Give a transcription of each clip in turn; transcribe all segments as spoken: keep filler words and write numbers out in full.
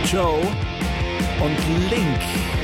Joe und Link.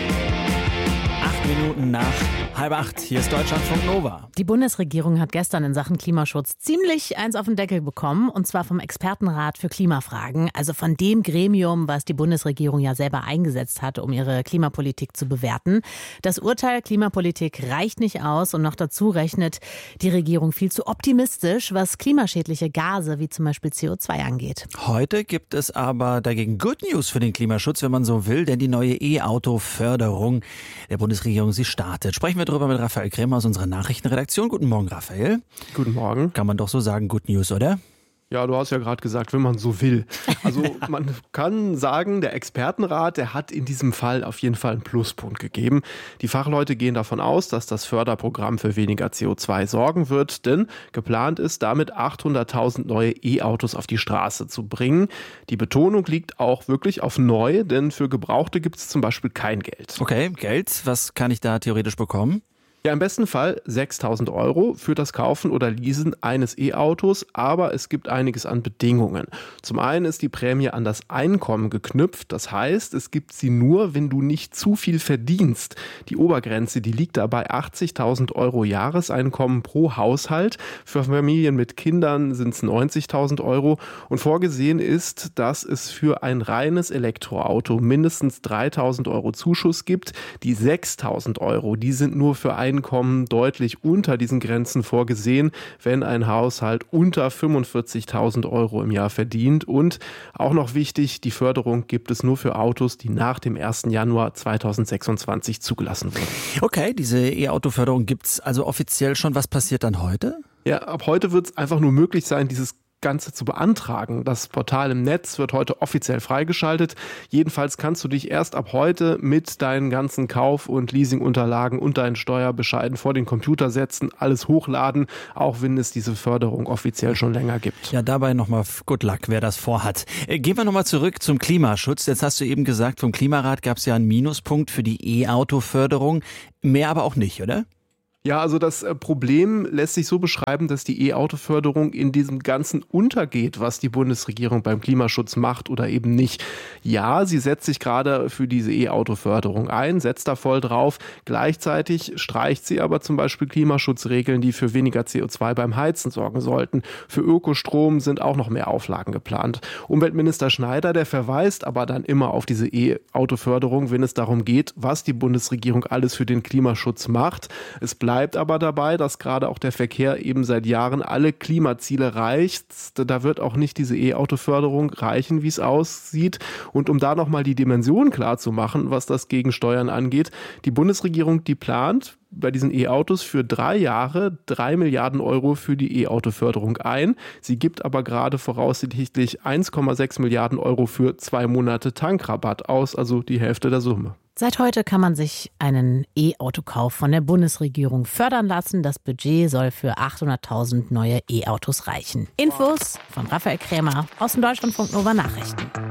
Acht Minuten nach halb acht. Hier ist Deutschlandfunk Nova. Die Bundesregierung hat gestern in Sachen Klimaschutz ziemlich eins auf den Deckel bekommen. Und zwar vom Expertenrat für Klimafragen. Also von dem Gremium, was die Bundesregierung ja selber eingesetzt hat, um ihre Klimapolitik zu bewerten. Das Urteil Klimapolitik reicht nicht aus. Und noch dazu rechnet die Regierung viel zu optimistisch, was klimaschädliche Gase wie zum Beispiel C O zwei angeht. Heute gibt es aber dagegen Good News für den Klimaschutz, wenn man so will. Denn die neue E-Auto-Förderung der Bundesregierung, sie startet. Sprechen wir darüber mit Raphael Krämer aus unserer Nachrichtenredaktion. Guten Morgen, Raphael. Guten Morgen. Kann man doch so sagen, Good News, oder? Ja, du hast ja gerade gesagt, wenn man so will. Also man kann sagen, der Expertenrat, der hat in diesem Fall auf jeden Fall einen Pluspunkt gegeben. Die Fachleute gehen davon aus, dass das Förderprogramm für weniger C O zwei sorgen wird, denn geplant ist, damit achthunderttausend neue E-Autos auf die Straße zu bringen. Die Betonung liegt auch wirklich auf neu, denn für Gebrauchte gibt es zum Beispiel kein Geld. Okay, Geld, was kann ich da theoretisch bekommen? Ja, im besten Fall sechstausend Euro für das Kaufen oder Leasen eines E-Autos, aber es gibt einiges an Bedingungen. Zum einen ist die Prämie an das Einkommen geknüpft, das heißt, es gibt sie nur, wenn du nicht zu viel verdienst. Die Obergrenze, die liegt da bei achtzigtausend Euro Jahreseinkommen pro Haushalt. Für Familien mit Kindern sind es neunzigtausend Euro und vorgesehen ist, dass es für ein reines Elektroauto mindestens dreitausend Euro Zuschuss gibt. Die sechstausend Euro, die sind nur für ein Einkommen deutlich unter diesen Grenzen vorgesehen, wenn ein Haushalt unter fünfundvierzigtausend Euro im Jahr verdient. Und auch noch wichtig, die Förderung gibt es nur für Autos, die nach dem ersten Januar zweitausendsechsundzwanzig zugelassen wurden. Okay, diese E-Auto-Förderung gibt es also offiziell schon. Was passiert dann heute? Ja, ab heute wird es einfach nur möglich sein, dieses Ganze zu beantragen. Das Portal im Netz wird heute offiziell freigeschaltet. Jedenfalls kannst du dich erst ab heute mit deinen ganzen Kauf- und Leasingunterlagen und deinen Steuerbescheiden vor den Computer setzen, alles hochladen, auch wenn es diese Förderung offiziell schon länger gibt. Ja, dabei nochmal good luck, wer das vorhat. Gehen wir nochmal zurück zum Klimaschutz. Jetzt hast du eben gesagt, vom Klimarat gab es ja einen Minuspunkt für die E-Auto-Förderung. Mehr aber auch nicht, oder? Ja, also das Problem lässt sich so beschreiben, dass die E-Auto-Förderung in diesem Ganzen untergeht, was die Bundesregierung beim Klimaschutz macht oder eben nicht. Ja, sie setzt sich gerade für diese E-Auto-Förderung ein, setzt da voll drauf. Gleichzeitig streicht sie aber zum Beispiel Klimaschutzregeln, die für weniger C O zwei beim Heizen sorgen sollten. Für Ökostrom sind auch noch mehr Auflagen geplant. Umweltminister Schneider, der verweist aber dann immer auf diese E-Auto-Förderung, wenn es darum geht, was die Bundesregierung alles für den Klimaschutz macht. Es bleibt Bleibt aber dabei, dass gerade auch der Verkehr eben seit Jahren alle Klimaziele erreicht. Da wird auch nicht diese E-Auto-Förderung reichen, wie es aussieht. Und um da nochmal die Dimension klar zu machen, was das Gegensteuern angeht, die Bundesregierung, die plant bei diesen E-Autos für drei Jahre drei Milliarden Euro für die E-Auto-Förderung ein. Sie gibt aber gerade voraussichtlich eins Komma sechs Milliarden Euro für zwei Monate Tankrabatt aus, also die Hälfte der Summe. Seit heute kann man sich einen E-Autokauf von der Bundesregierung fördern lassen. Das Budget soll für achthunderttausend neue E-Autos reichen. Infos von Raphael Krämer aus dem Deutschlandfunk Nova Nachrichten.